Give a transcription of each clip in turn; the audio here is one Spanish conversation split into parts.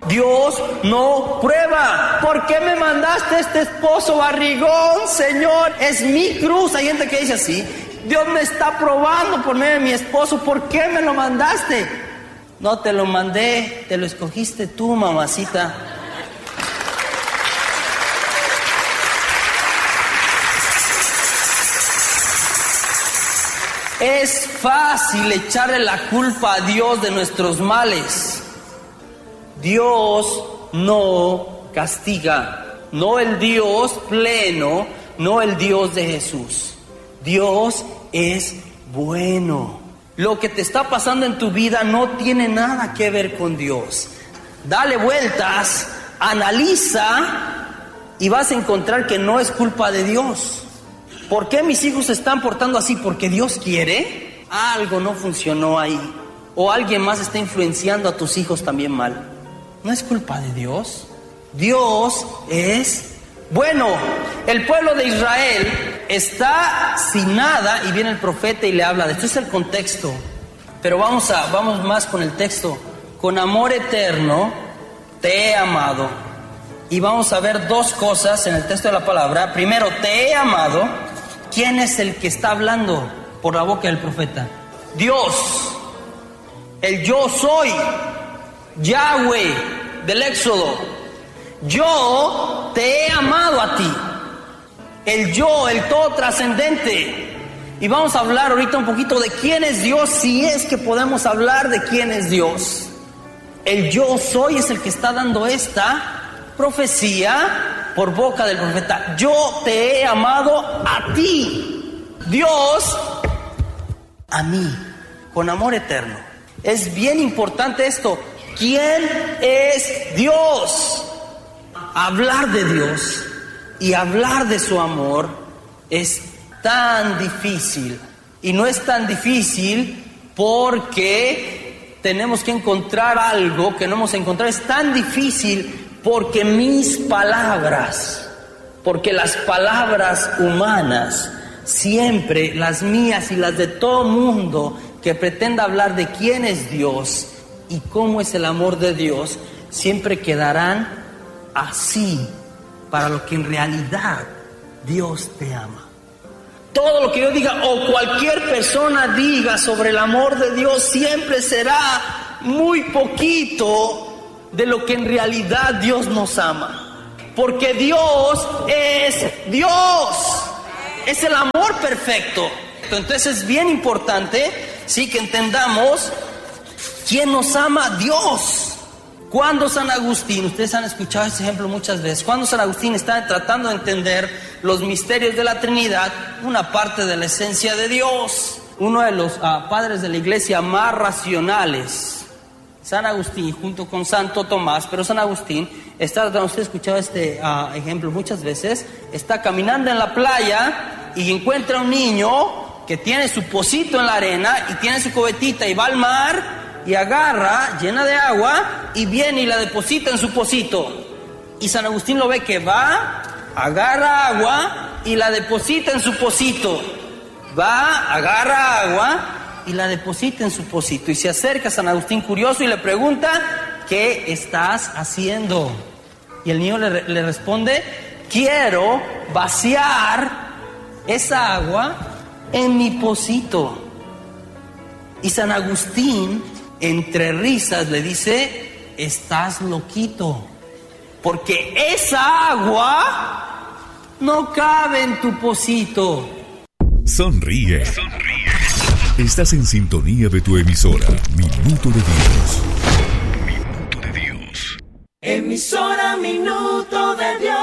Dios no prueba. ¿Por qué me mandaste este esposo barrigón, Señor? Es mi cruz. Hay gente que dice así: Dios me está probando por medio de mi esposo. ¿Por qué me lo mandaste? No te lo mandé, te lo escogiste tú, mamacita. Es fácil echarle la culpa a Dios de nuestros males. Dios no castiga, no el Dios pleno, no el Dios de Jesús. Dios es bueno. Lo que te está pasando en tu vida no tiene nada que ver con Dios. Dale vueltas, analiza y vas a encontrar que no es culpa de Dios. ¿Por qué mis hijos se están portando así? ¿Porque Dios quiere? Algo no funcionó ahí. O alguien más está influenciando a tus hijos también mal. No es culpa de Dios. Dios es bueno. El pueblo de Israel está sin nada y viene el profeta y le habla de esto. Es el contexto. Pero vamos más con el texto. Con amor eterno te he amado. Y vamos a ver dos cosas en el texto de la palabra. Primero, te he amado. ¿Quién es el que está hablando por la boca del profeta? Dios. El yo soy. Yahweh del Éxodo. Yo te he amado a ti. El yo, el todo trascendente. Y vamos a hablar ahorita un poquito de quién es Dios, si es que podemos hablar de quién es Dios. El yo soy es el que está dando esta profecía por boca del profeta. Yo te he amado a ti. Dios a mí, con amor eterno. Es bien importante esto. ¿Quién es Dios? Hablar de Dios y hablar de su amor es tan difícil. Y no es tan difícil porque tenemos que encontrar algo que no hemos encontrado. Es tan difícil porque mis palabras, porque las palabras humanas, siempre las mías y las de todo mundo que pretenda hablar de quién es Dios y cómo es el amor de Dios, siempre quedarán así para lo que en realidad Dios te ama. Todo lo que yo diga o cualquier persona diga sobre el amor de Dios siempre será muy poquito de lo que en realidad Dios nos ama. Porque Dios es Dios. Es el amor perfecto. Entonces es bien importante, sí, que entendamos quién nos ama. Dios. Cuando San Agustín, ustedes han escuchado este ejemplo muchas veces, cuando San Agustín está tratando de entender los misterios de la Trinidad, una parte de la esencia de Dios, uno de los padres de la iglesia más racionales, San Agustín, junto con Santo Tomás, pero San Agustín está tratando, usted ha escuchado este ejemplo muchas veces, está caminando en la playa y encuentra un niño que tiene su pocito en la arena y tiene su cubetita y va al mar y agarra, llena de agua, y viene y la deposita en su pocito. Y San Agustín lo ve que va, agarra agua y la deposita en su pocito. Va, agarra agua y la deposita en su pocito. Y se acerca a San Agustín curioso y le pregunta: ¿qué estás haciendo? Y el niño le responde: quiero vaciar esa agua en mi pocito. Y San Agustín, entre risas, le dice: estás loquito, porque esa agua no cabe en tu pocito. Sonríe. Estás en sintonía de tu emisora, Minuto de Dios. Minuto de Dios. Emisora Minuto de Dios.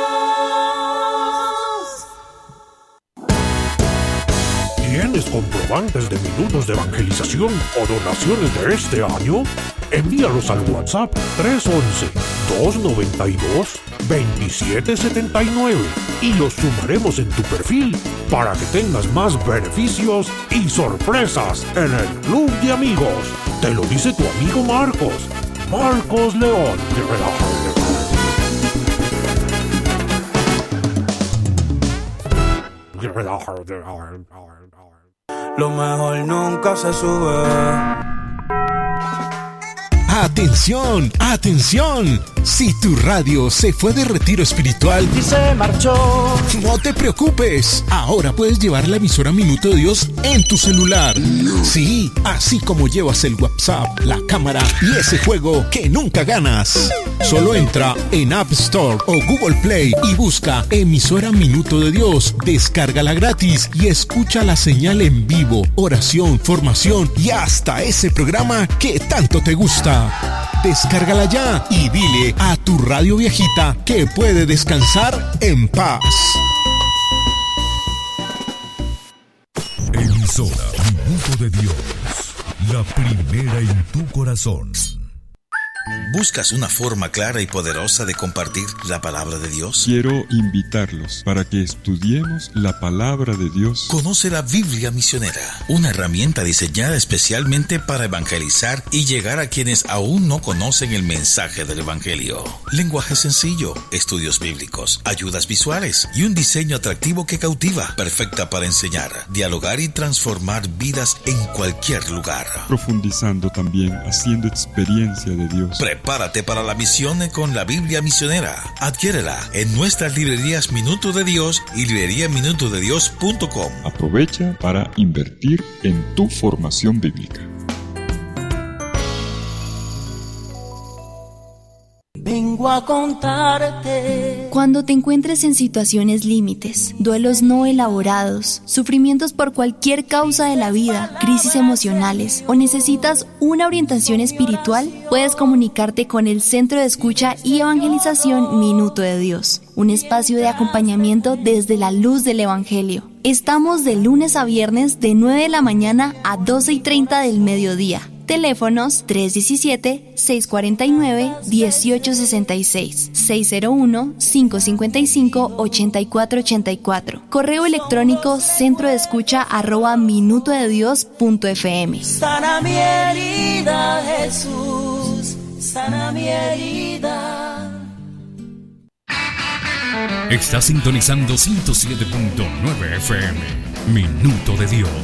¿Tienes comprobantes de minutos de evangelización o donaciones de este año? Envíalos al WhatsApp 311-292-2779 y los sumaremos en tu perfil para que tengas más beneficios y sorpresas en el Club de Amigos. Te lo dice tu amigo Marcos León. Lo mejor nunca se sube. ¡Atención! ¡Atención! Si tu radio se fue de retiro espiritual y se marchó, no te preocupes. Ahora puedes llevar la emisora Minuto de Dios en tu celular. Sí, así como llevas el WhatsApp, la cámara y ese juego que nunca ganas. Solo entra en App Store o Google Play y busca emisora Minuto de Dios. Descárgala gratis y escucha la señal en vivo, oración, formación y hasta ese programa que tanto te gusta. Descárgala ya y dile a tu radio viejita que puede descansar en paz. Emisora Minuto de Dios, la primera en tu corazón. ¿Buscas una forma clara y poderosa de compartir la palabra de Dios? Quiero invitarlos para que estudiemos la palabra de Dios. Conoce la Biblia Misionera, una herramienta diseñada especialmente para evangelizar y llegar a quienes aún no conocen el mensaje del Evangelio. Lenguaje sencillo, estudios bíblicos, ayudas visuales y un diseño atractivo que cautiva, perfecta para enseñar, dialogar y transformar vidas en cualquier lugar. Profundizando también, haciendo experiencia de Dios. Prepárate para la misión con la Biblia Misionera. Adquiérela en nuestras librerías Minuto de Dios y libreriaminutodedios.com. Aprovecha para invertir en tu formación bíblica. vengo a contarte. Cuando te encuentres en situaciones límites, duelos no elaborados, sufrimientos por cualquier causa de la vida, crisis emocionales o necesitas una orientación espiritual, puedes comunicarte con el Centro de Escucha y Evangelización Minuto de Dios, un espacio de acompañamiento desde la luz del Evangelio. Estamos de lunes a viernes de 9 de la mañana a 12:30 del mediodía. Teléfonos 317-649-1866, 601-555-8484. Correo electrónico centrodeescucha@minutodedios.fm. Sana mi herida, Jesús, sana mi herida. Estás sintonizando 107.9 FM. Minuto de Dios.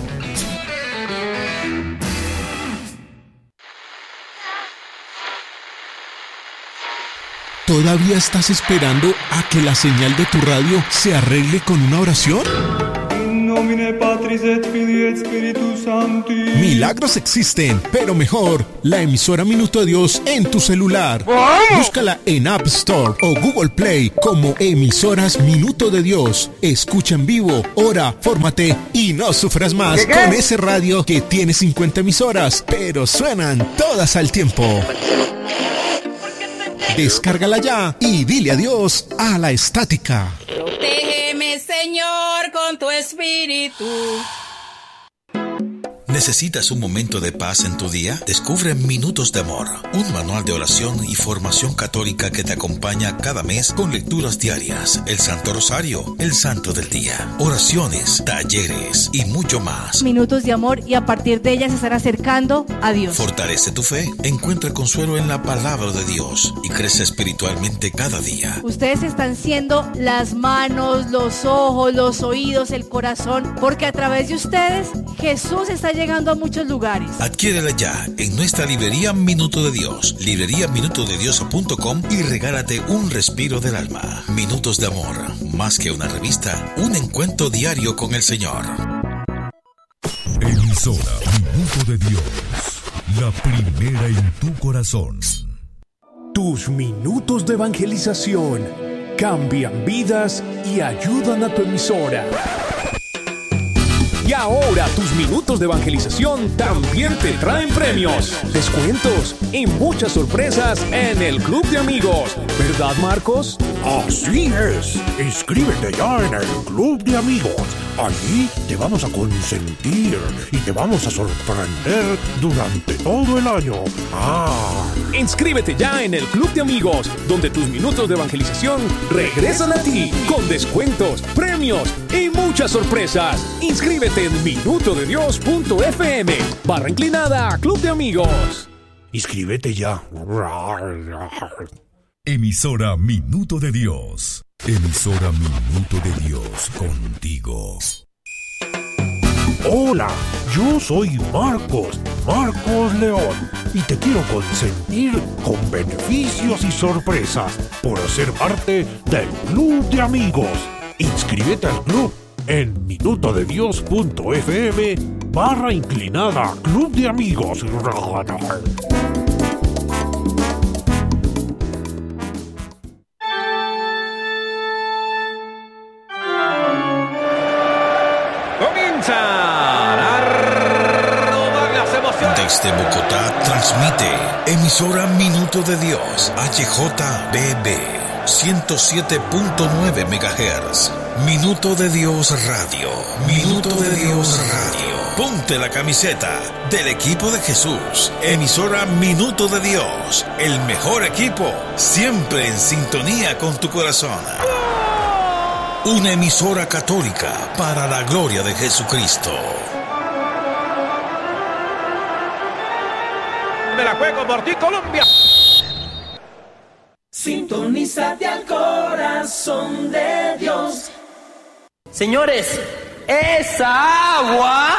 ¿Todavía estás esperando a que la señal de tu radio se arregle con una oración? Milagros existen, pero mejor, la emisora Minuto de Dios en tu celular. Búscala en App Store o Google Play como emisoras Minuto de Dios. Escucha en vivo, ora, fórmate y no sufras más con ese radio que tiene 50 emisoras, pero suenan todas al tiempo. Descárgala ya y dile adiós a la estática. Protégeme, Señor, con tu espíritu. ¿Necesitas un momento de paz en tu día? Descubre Minutos de Amor, un manual de oración y formación católica que te acompaña cada mes con lecturas diarias, el Santo Rosario, el Santo del Día, oraciones, talleres y mucho más. Minutos de amor, y a partir de ellas se estará acercando a Dios. Fortalece tu fe, encuentra consuelo en la palabra de Dios y crece espiritualmente cada día. Ustedes están siendo las manos, los ojos, los oídos, el corazón, porque a través de ustedes Jesús está llegando a muchos lugares. Adquiérela ya en nuestra librería Minuto de Dios, libreriaminutodedios.com, y regálate un respiro del alma. Minutos de Amor, más que una revista, un encuentro diario con el Señor. Emisora Minuto de Dios, la primera en tu corazón. Tus minutos de evangelización cambian vidas y ayudan a tu emisora. Y ahora tus minutos de evangelización también te traen premios, descuentos y muchas sorpresas en el Club de Amigos. ¿Verdad, Marcos? Así es. Inscríbete ya en el Club de Amigos. Allí te vamos a consentir y te vamos a sorprender durante todo el año. Inscríbete ya en el Club de Amigos, donde tus minutos de evangelización regresan a ti con descuentos, premios y muchas sorpresas. Inscríbete en minutodedios.fm/inclinada Club de Amigos. Inscríbete ya. Emisora Minuto de Dios. Emisora Minuto de Dios, contigo. Hola, yo soy Marcos León, y te quiero consentir con beneficios y sorpresas por ser parte del Club de Amigos. Inscríbete al club en minutodedios.fm/inclinada Club de Amigos. Desde Bogotá transmite emisora Minuto de Dios, HJBB 107.9 MHz. Minuto de Dios Radio. Minuto de Dios Radio. Ponte la camiseta del equipo de Jesús. Emisora Minuto de Dios. El mejor equipo, siempre en sintonía con tu corazón. Una emisora católica para la gloria de Jesucristo. Me la juego por ti, Colombia. Sintonízate al corazón de Dios. Señores, esa agua,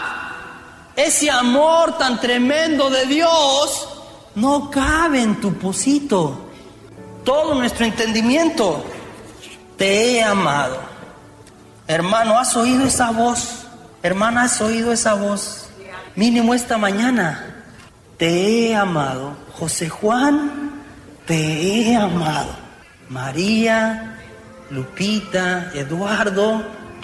ese amor tan tremendo de Dios, no cabe en tu pocito. Todo nuestro entendimiento. Te he amado. Hermano, ¿has oído esa voz? Hermana, ¿has oído esa voz? Mínimo esta mañana. Te he amado. José Juan, te he amado. María, Lupita, Eduardo,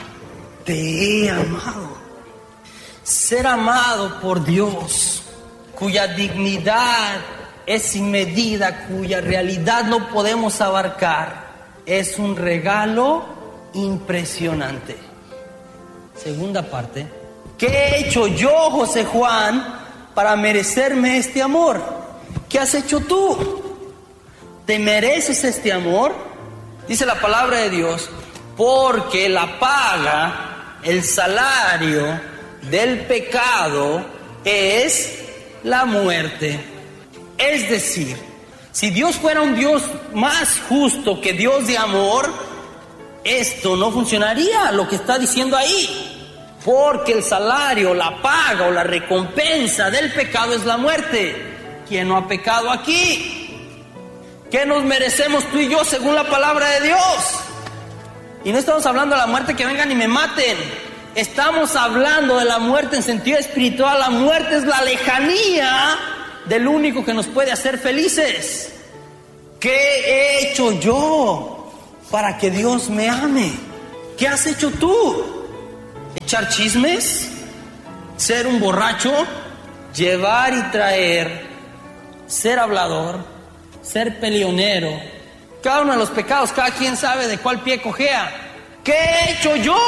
te he amado. Ser amado por Dios, cuya dignidad es sin medida, cuya realidad no podemos abarcar, es un regalo impresionante. Segunda parte. ¿Qué he hecho yo, José Juan, para merecerme este amor? ¿Qué has hecho tú? ¿Te mereces este amor? Dice la palabra de Dios, porque la paga, el salario del pecado es la muerte. Es decir, si Dios fuera un Dios más justo que Dios de amor, esto no funcionaría, lo que está diciendo ahí. Porque el salario, la paga o la recompensa del pecado es la muerte. ¿Quién no ha pecado aquí? ¿Qué nos merecemos tú y yo según la palabra de Dios? Y no estamos hablando de la muerte que vengan y me maten. Estamos hablando de la muerte en sentido espiritual. La muerte es la lejanía del único que nos puede hacer felices. ¿Qué he hecho yo para que Dios me ame? ¿Qué has hecho tú? ¿Echar chismes? ¿Ser un borracho? ¿Llevar y traer? ¿Ser hablador? ¿Ser peleonero? Cada uno de los pecados, cada quien sabe de cuál pie cojea. ¿Qué he hecho yo?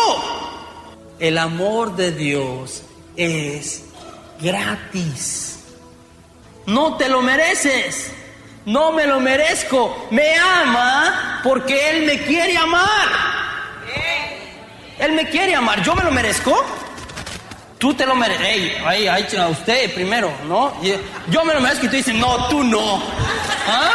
El amor de Dios es gratis. No te lo mereces. No me lo merezco. Me ama porque Él me quiere amar. Él me quiere amar. ¿Yo me lo merezco? Tú te lo mereces. Ey, a usted primero, ¿no? Yo me lo merezco y tú dices, no, tú no. ¿Ah?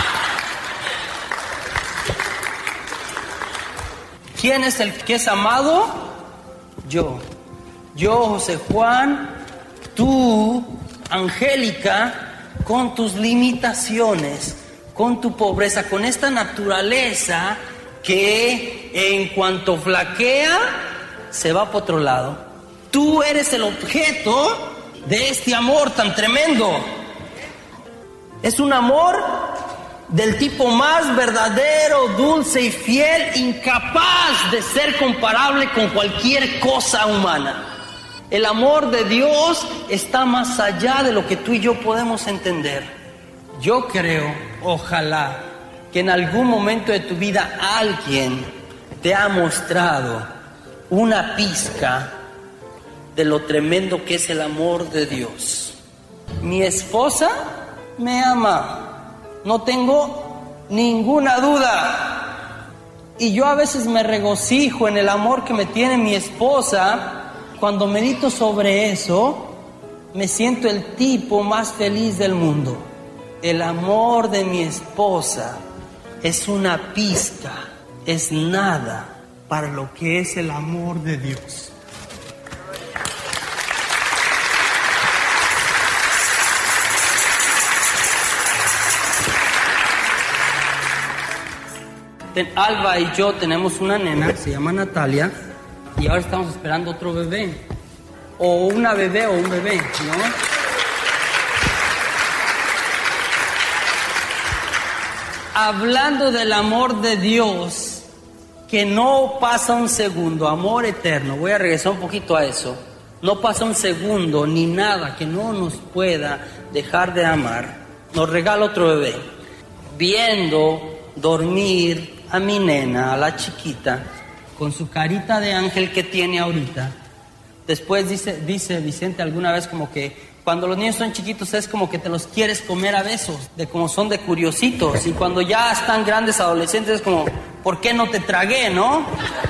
¿Quién es el que es amado? Yo. Yo, José Juan, tú, Angélica, con tus limitaciones, con tu pobreza, con esta naturaleza que en cuanto flaquea, se va por otro lado. Tú eres el objeto de este amor tan tremendo. Es un amor del tipo más verdadero, dulce y fiel, incapaz de ser comparable con cualquier cosa humana. El amor de Dios está más allá de lo que tú y yo podemos entender. Yo creo, ojalá, que en algún momento de tu vida alguien te ha mostrado una pizca de lo tremendo que es el amor de Dios. Mi esposa me ama, no tengo ninguna duda. Y yo a veces me regocijo en el amor que me tiene mi esposa. Cuando medito sobre eso, me siento el tipo más feliz del mundo. El amor de mi esposa es una pizca, es nada para lo que es el amor de Dios. Alba y yo tenemos una nena, se llama Natalia, y ahora estamos esperando otro bebé. O una bebé o un bebé, ¿no? Hablando del amor de Dios, que no pasa un segundo, amor eterno, voy a regresar un poquito a eso. No pasa un segundo ni nada que no nos pueda dejar de amar. Nos regala otro bebé. Viendo dormir a mi nena, a la chiquita, con su carita de ángel que tiene ahorita. Después dice Vicente alguna vez como que cuando los niños son chiquitos es como que te los quieres comer a besos, de como son de curiositos. Y cuando ya están grandes, adolescentes, es como, ¿por qué no te tragué, no?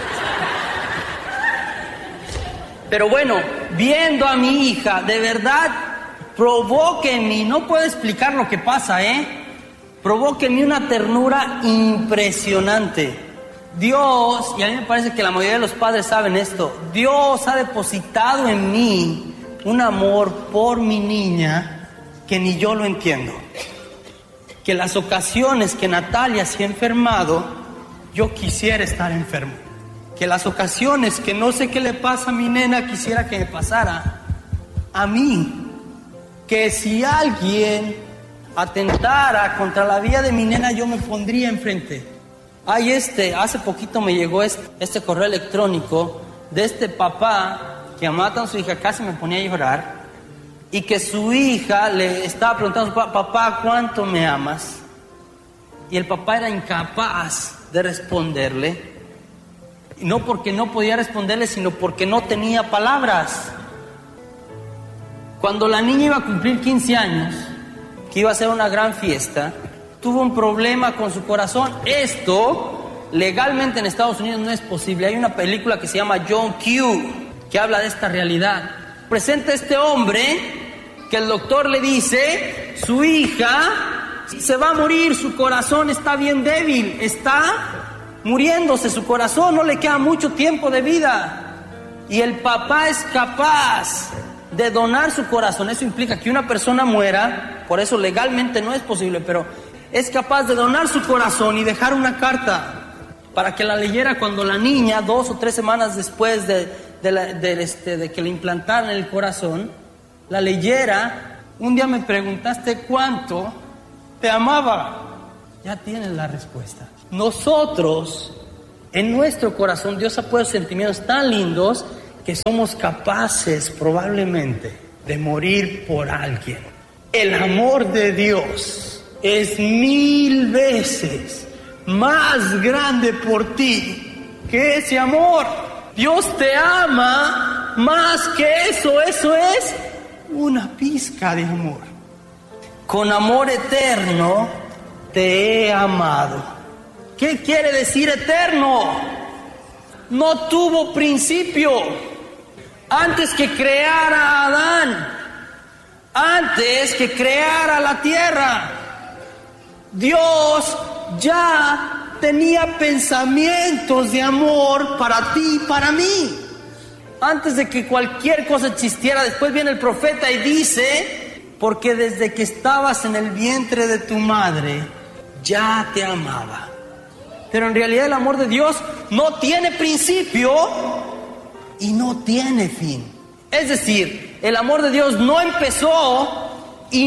Pero bueno, viendo a mi hija, de verdad, provoca en mí, no puedo explicar lo que pasa, provoca en mí una ternura impresionante. Dios, y a mí me parece que la mayoría de los padres saben esto, Dios ha depositado en mí un amor por mi niña que ni yo lo entiendo. Que las ocasiones que Natalia se ha enfermado, yo quisiera estar enfermo. Que las ocasiones que no sé qué le pasa a mi nena, quisiera que me pasara a mí. Que si alguien atentara contra la vida de mi nena, yo me pondría enfrente. Hace poquito me llegó este correo electrónico de este papá que matan a su hija, casi me ponía a llorar, y que su hija le estaba preguntando a su papá, ¿cuánto me amas? Y el papá era incapaz de responderle, y no porque no podía responderle, sino porque no tenía palabras. Cuando la niña iba a cumplir 15 años, que iba a ser una gran fiesta, tuvo un problema con su corazón. Esto, legalmente en Estados Unidos no es posible. Hay una película que se llama John Q, que habla de esta realidad. Presenta este hombre que el doctor le dice, su hija se va a morir, su corazón está bien débil, está muriéndose, su corazón no le queda mucho tiempo de vida. Y el papá es capaz de donar su corazón. Eso implica que una persona muera, por eso legalmente no es posible, pero es capaz de donar su corazón y dejar una carta para que la leyera cuando la niña, 2 o 3 semanas después de que le implantaran el corazón, la leyera. Un día me preguntaste cuánto te amaba. Ya tienes la respuesta. Nosotros, en nuestro corazón, Dios ha puesto sentimientos tan lindos que somos capaces probablemente de morir por alguien. El amor de Dios es 1000 veces más grande por ti que ese amor. Dios te ama más que eso. Eso es una pizca de amor. Con amor eterno te he amado. ¿Qué quiere decir eterno? No tuvo principio. Antes que creara a Adán, antes que creara la tierra, Dios ya tenía pensamientos de amor para ti y para mí. Antes de que cualquier cosa existiera. Después viene el profeta y dice, porque desde que estabas en el vientre de tu madre, ya te amaba. Pero en realidad el amor de Dios no tiene principio y no tiene fin. Es decir, el amor de Dios no empezó y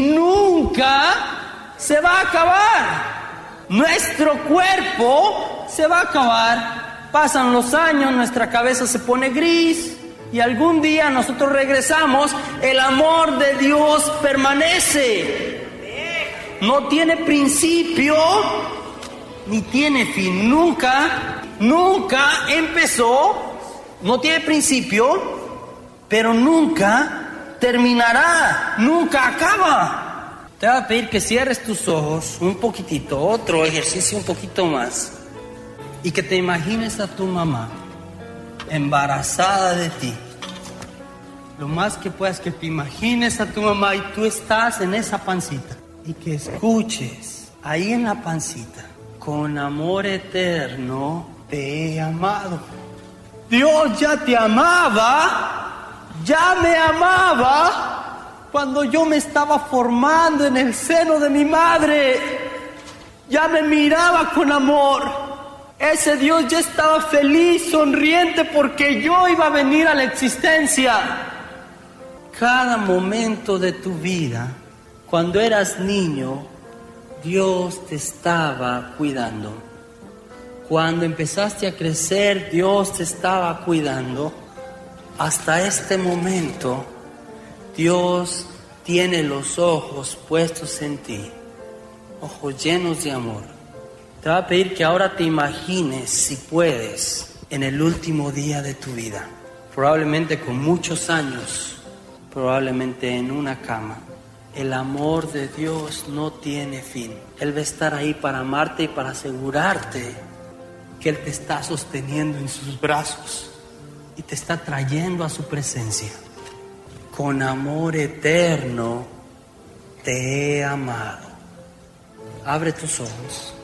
nunca se va a acabar. Nuestro cuerpo se va a acabar. Pasan los años, nuestra cabeza se pone gris y algún día nosotros regresamos. El amor de Dios permanece. No tiene principio ni tiene fin. Nunca empezó. No tiene principio, pero nunca terminará. Nunca acaba. Te voy a pedir que cierres tus ojos un poquitito, otro ejercicio un poquito más, y que te imagines a tu mamá embarazada de ti. Lo más que puedas, que te imagines a tu mamá y tú estás en esa pancita y que escuches ahí en la pancita, con amor eterno te he amado. Dios ya te amaba, ya me amaba cuando yo me estaba formando en el seno de mi madre. Ya me miraba con amor, Ese Dios ya estaba feliz, sonriente, porque yo iba a venir a la existencia. Cada momento de tu vida, cuando eras niño, Dios te estaba cuidando. Cuando empezaste a crecer, Dios te estaba cuidando. Hasta este momento, Dios tiene los ojos puestos en ti, ojos llenos de amor. Te va a pedir que ahora te imagines, si puedes, en el último día de tu vida, probablemente con muchos años, probablemente en una cama. El amor de Dios no tiene fin. Él va a estar ahí para amarte y para asegurarte que Él te está sosteniendo en sus brazos y te está trayendo a su presencia. Con amor eterno te he amado. Abre tus ojos.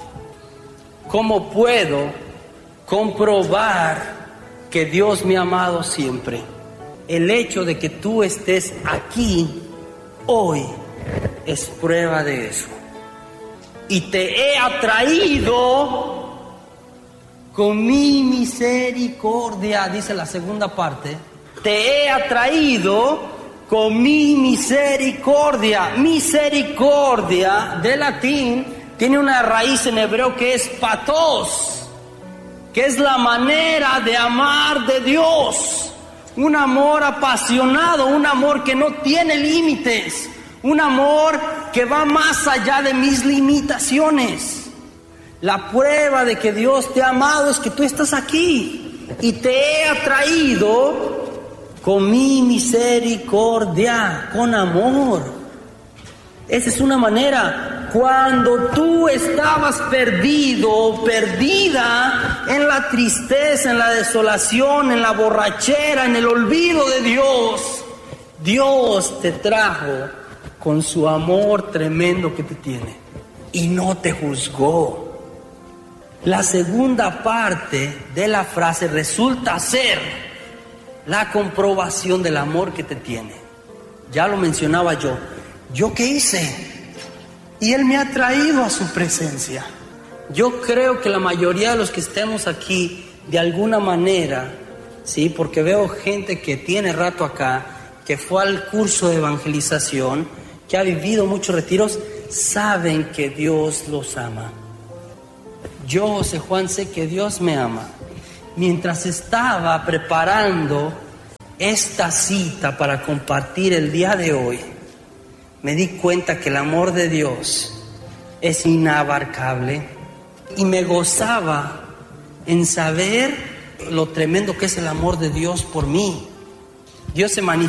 ¿Cómo puedo comprobar que Dios me ha amado siempre? El hecho de que tú estés aquí hoy es prueba de eso. Y te he atraído con mi misericordia, dice la segunda parte. Te he atraído con mi misericordia. Misericordia, de latín, tiene una raíz en hebreo que es patos, que es la manera de amar de Dios. Un amor apasionado, un amor que no tiene límites, un amor que va más allá de mis limitaciones. La prueba de que Dios te ha amado es que tú estás aquí y te he atraído con mi misericordia, con amor. Esa es una manera. Cuando tú estabas perdido o perdida en la tristeza, en la desolación, en la borrachera, en el olvido de Dios, Dios te trajo con su amor tremendo que te tiene y no te juzgó. La segunda parte de la frase resulta ser la comprobación del amor que te tiene. Ya lo mencionaba yo. ¿Yo qué hice? Y Él me ha traído a su presencia. Yo creo que la mayoría de los que estemos aquí, de alguna manera, sí, porque veo gente que tiene rato acá, que fue al curso de evangelización, que ha vivido muchos retiros, saben que Dios los ama. Yo, José Juan, sé que Dios me ama. Mientras estaba preparando esta cita para compartir el día de hoy, me di cuenta que el amor de Dios es inabarcable y me gozaba en saber lo tremendo que es el amor de Dios por mí. Dios se manifiesta